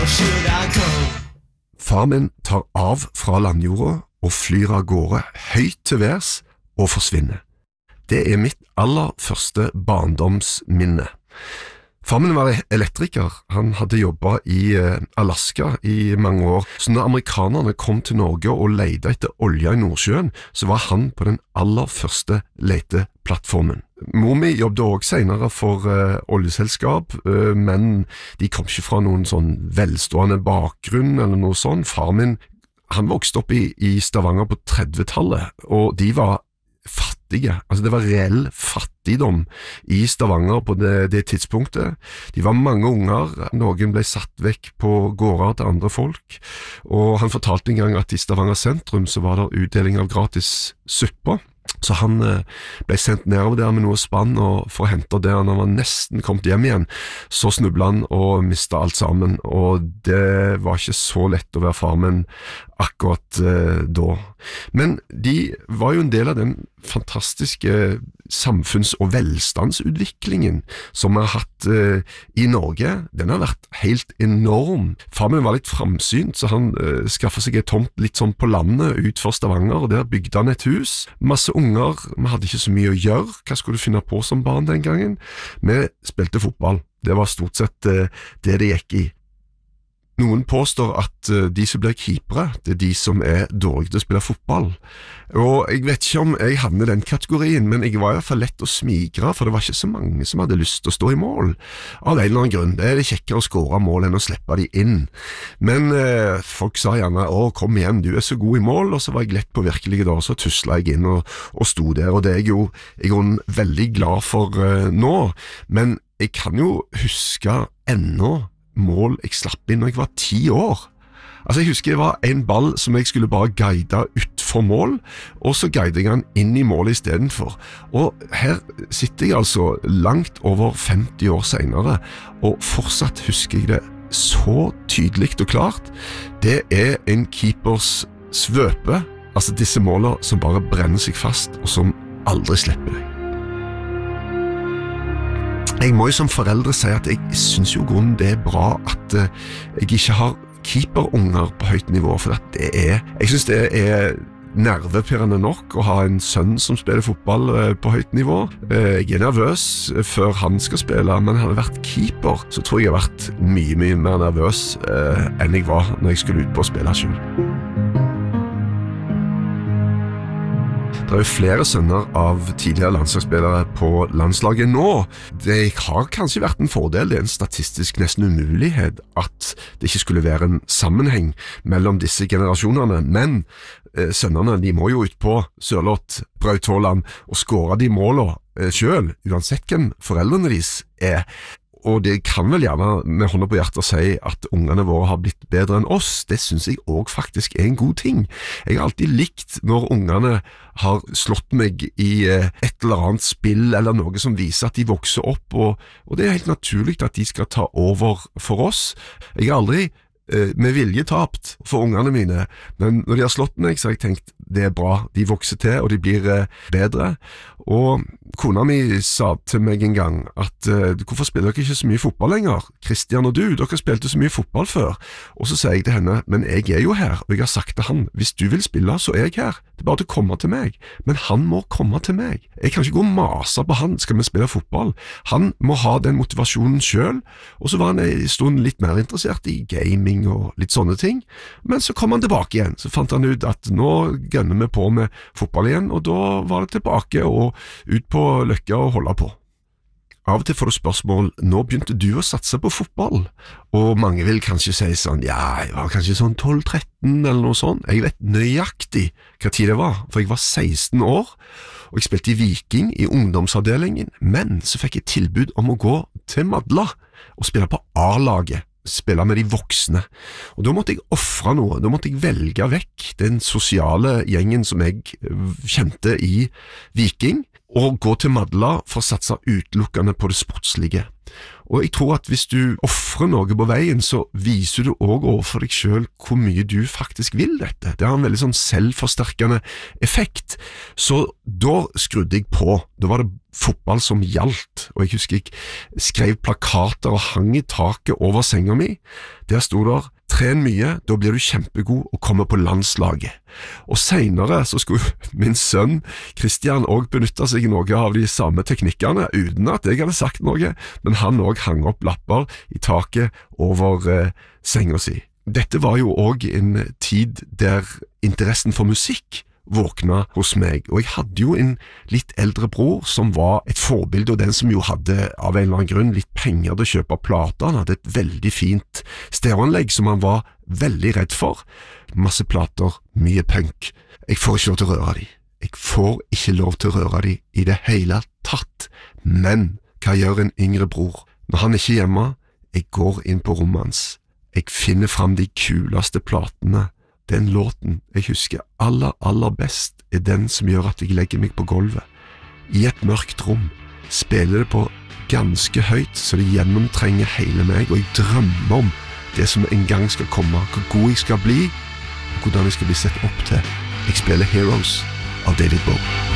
Far min tar av fra landjorda og flyr av gårde høyt til værs og forsvinner. Det mitt aller første barndomsminne. Far min var elektriker, han hadde jobbet i Alaska i mange år, så når amerikanerne kom til Norge og leide etter olje i Nordsjøen, så var han på den aller første leteplattformen. Mor mi jobbet også senere for oljeselskap, men de kom ikke fra noen sånn velstående bakgrunn eller noe sånn. Far min, han vokste opp i Stavanger på 30-tallet, og de var fattige, altså det var reell fattigdom i Stavanger på det tidspunktet. De var mange unger, noen ble satt vekk på gårder til andre folk, og han fortalte en gang at i Stavanger sentrum så var det utdeling av gratis supper, så han ble sendt nedover der med noe spann og for å hente det. Når han nesten kom hjem igjen, så snublet han og mistet alt sammen, og det var ikke så lett å være farmen akkurat da. Men de var jo en del av den fantastiske samfunns- og velstandsutviklingen som vi har hatt i Norge. Den har vært helt enorm. Far min var litt framsynt, så han skaffet seg et tomt litt sånn på landet ut for Stavanger, og der bygde han et hus. Masse unger, vi hadde ikke så mye å gjøre. Hva skulle du finne på som barn den gangen? Vi spilte fotball. Det var stort sett det gikk i. Noen påstår at de som blir keepere, det de som dårlige til å spille fotball. Og jeg vet ikke om jeg havner i den kategorien, men jeg var i hvert fall lett å smigre, for det var ikke så mange som hadde lyst til å stå i mål. Av en eller annen grunn, det det kjekkere å skåre mål enn å slippe de inn. Men folk sa gjerne, kom igjen, du så god i mål, og så var jeg lett på virkelige da, så tuslet jeg inn og sto der, og det jeg jo veldig glad for nå. Men jeg kan jo huske ennå mål jeg slapp inn når jeg var 10 år. Altså jeg husker det var en ball som jeg skulle bare guide ut for mål, og så guidet jeg han inn i målet i stedet for. Og her sitter jeg altså langt over 50 år senere, og fortsatt husker jeg det så tydelig og klart. Det en keepers svøpe, altså disse målene som bare brenner seg fast, og som aldri slipper deg. Jeg må jo som foreldre si at jeg synes jo grunnen det bra at jeg ikke har keeperunger på høyt nivå, for at jeg synes det nervepirrende nok å ha en sønn som spiller fotball på høyt nivå. Jeg nervøs før han skal spille, men hadde jeg vært keeper, så tror jeg har vært mye mer nervøs enn jeg var når jeg skulle ut på å spille selv. Det jo flere sønner av tidligere landslagsspillere på landslaget nå. Det har kanskje vært en fordel, det en statistisk nesten umulighet at det ikke skulle være en sammenheng mellom disse generasjonene, men sønnerne de må jo ut på Sørloth, Braut Haaland og skåre de målene selv, uansett hvem foreldrene deres Og det kan vel gjerne med hånda på hjertet si at ungene våre har blitt bedre enn oss. Det synes jeg også faktisk en god ting. Jeg har alltid likt når ungene har slått meg i et eller annet spill eller noe som viser at de vokser opp, og det helt naturlig at de skal ta over for oss. Jeg har aldri med vilje tapt for ungene mine, men når de har slått meg, så har jeg tenkt det bra, de vokser til og de blir bedre. Og kona mi sa til meg en gang at hvorfor spiller dere ikke så mye fotball lenger? Christian og du, dere spilte så mye fotball før. Og så sier jeg til henne, men jeg jo her, og jeg har sagt til han, hvis du vil spille, så jeg her. Det bare til å komme til meg, men han må komme til meg. Jeg kan ikke gå og mase på han, skal vi spille fotball? Han må ha den motivasjonen selv, og så var han en stund litt mer interessert i gaming og litt sånne ting, men så kom han tilbake igjen, så fant han ut at nå gønner vi på med fotball igjen, og da var det tilbake og ut på Løkka og holde på. Av og til får du spørsmål, nå begynte du å satse på fotball, og mange vil kanskje si sånn, ja, jeg var kanskje sånn 12-13 eller noe sånt. Jeg vet nøyaktig hva tid det var, for jeg var 16 år, og jeg spilte i Viking i ungdomsavdelingen, men så fikk jeg tilbud om å gå til Madla og spille på A-laget, spille med de voksne, og da måtte jeg offre noe, da måtte jeg velge vekk den sosiale gjengen som jeg kjente i Viking, og gå til Madla for å satse utelukkende på det sportslige. Og jeg tror at hvis du offrer noe på veien, så viser du også overfor deg selv hvor mye du faktisk vil dette. Det har en veldig sånn selvforsterkende effekt. Så da skrudde jeg på. Da var det fotball som gjaldt, og jeg husker jeg skrev plakater og hang i taket over senga mi. Der stod der: tren mye, da blir du kjempegod og kommer på landslaget. Og senere så skulle min sønn Christian også benytte seg noe av de samme teknikkene, uten at jeg hadde sagt noe, men han også hang opp lapper i taket over senga si. Dette var jo også en tid der interessen for musikk våkna hos meg, og jeg hadde jo en litt eldre bror som var et forbilde, og den som jo hadde av en eller annen grunn litt penger til å kjøpe plater. Han hadde et veldig fint stereoanlegg som han var veldig redd for. Masse plater, mye punk. Jeg får ikke lov til å røre de. Jeg får ikke lov til å røre de i det hele tatt. Men hva gjør en yngre bror? Når han ikke er hjemme, jeg går inn på rommet hans. Jeg finner fram de kuleste platene. Den låten jeg husker aller best den som gjør at jeg legger meg på gulvet. I et mørkt rom spiller det på ganske høyt, så det gjennomtrenger hele meg, og jeg drømmer om det som en gang skal komme, hvor god jeg skal bli, og hvordan jeg skal bli sett opp til. Jeg spiller Heroes av David Bowie.